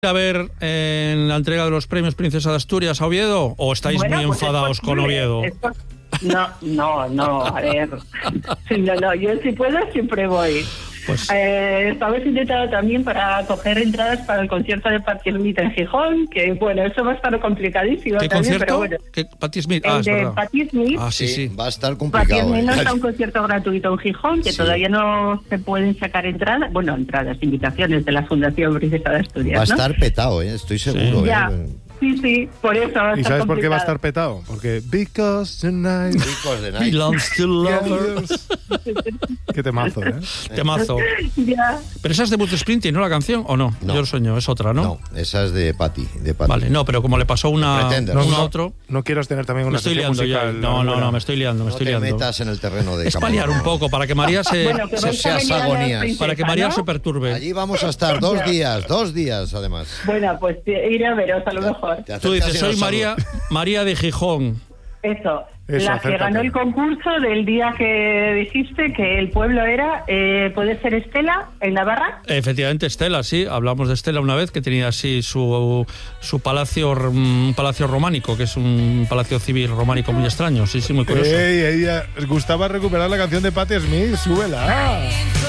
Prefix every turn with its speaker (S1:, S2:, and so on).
S1: A ver en la entrega de los premios Princesa de Asturias a Oviedo, o estáis muy enfadados con Oviedo?
S2: No, a ver. No, yo si puedo siempre voy.
S1: Pues
S2: Estamos intentando también para coger entradas para el concierto de Patti Smith en Gijón, que bueno, eso va a estar complicadísimo.
S1: ¿Qué
S2: también,
S1: concierto?
S2: pero bueno.
S1: ¿Qué, Patti Smith?
S2: El
S1: es
S2: de
S1: verdad.
S2: Patti Smith.
S1: Sí.
S3: Va a estar
S2: Patti
S3: complicado.
S2: Smith no está un concierto gratuito en Gijón, que
S3: Sí.
S2: todavía no se pueden sacar entradas, invitaciones de la Fundación Princesa de Asturias.
S3: Va a
S2: ¿no?
S3: estar petado, estoy seguro.
S2: Ya. Sí, por eso va a estar
S4: ¿Y sabes por qué va a
S2: complicado.
S4: estar petado? Porque Because Tonight
S3: Ricos de Night.
S1: Belongs to lovers.
S4: Qué temazo, ¿eh?
S1: Temazo.
S2: Ya.
S1: ¿Pero esa es de Bruce Springsteen, no la canción? ¿O no?
S3: No.
S1: Yo lo sueño, es otra, ¿no?
S3: No, esa es de Patti.
S1: Vale, no, pero como le pasó una
S3: Pretender.
S1: a otro...
S4: No quieras tener también
S1: Me
S4: una
S1: estoy
S4: sección
S1: liando ya.
S4: musical.
S1: No, me estoy liando,
S3: No te metas en el terreno de
S1: Es paliar un poco, para que María se...
S2: Bueno, que vais a
S3: seas
S2: venir a la
S3: agonías.
S2: princesa,
S1: para que María
S2: ¿no?
S1: se perturbe.
S3: Allí vamos a estar 2 días además.
S2: Bueno, pues iré a veros a lo mejor.
S3: Te
S1: Tú
S3: acercas
S1: dices,
S3: y
S1: soy
S3: nos
S1: María de Gijón.
S2: Eso,
S4: Eso,
S2: la que
S4: acércate.
S2: ganó el concurso del día que dijiste que el pueblo era, ¿puede ser Estela, en Navarra?
S1: Efectivamente, Estela, sí. Hablamos de Estela una vez, que tenía así su palacio, un palacio románico, que es un palacio civil románico muy extraño. Sí, muy curioso.
S4: Ella gustaba recuperar la canción de Patti Smith, súbela.